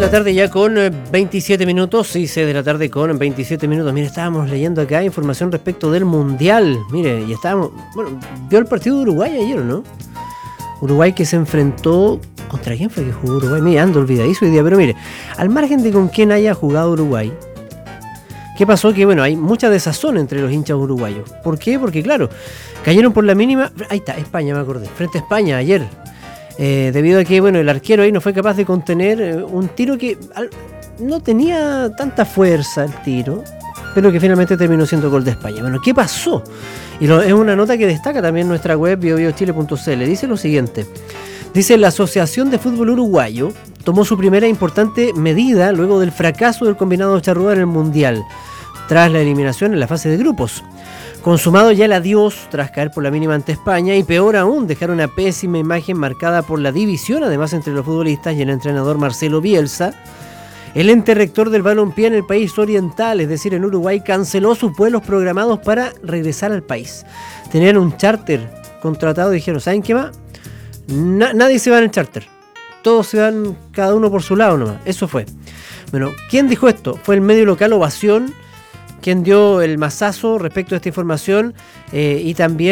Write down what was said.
la tarde ya con 27 minutos, sí, 6 de la tarde con 27 minutos. Mire, estábamos leyendo acá información respecto del Mundial. Mire, y estábamos, bueno, vio el partido de Uruguay ayer, ¿no? Uruguay que se enfrentó, ¿contra quién fue que jugó Uruguay? Mire, ando olvidadizo hoy día, pero mire, al margen de con quién haya jugado Uruguay, ¿qué pasó? Que bueno, hay mucha desazón entre los hinchas uruguayos. ¿Por qué? Porque claro, cayeron por la mínima, ahí está, España, me acordé, frente a España ayer. Debido a que bueno, el arquero ahí no fue capaz de contener un tiro que no tenía tanta fuerza el tiro, pero que finalmente terminó siendo gol de España. Bueno, ¿qué pasó? Y es una nota que destaca también nuestra web biobiochile.cl. Dice lo siguiente. Dice: la Asociación de Fútbol Uruguayo tomó su primera importante medida luego del fracaso del combinado charrúa en el Mundial, tras la eliminación en la fase de grupos. Consumado ya el adiós tras caer por la mínima ante España, y peor aún, dejar una pésima imagen marcada por la división, además entre los futbolistas y el entrenador Marcelo Bielsa, el ente rector del balompié en el país oriental, es decir, en Uruguay, canceló sus vuelos programados para regresar al país. Tenían un charter contratado y dijeron: ¿saben qué más? Nadie se va en el charter. Todos se van cada uno por su lado nomás. Eso fue. Bueno, ¿quién dijo esto? Fue el medio local Ovación quien dio el mazazo respecto a esta información, y también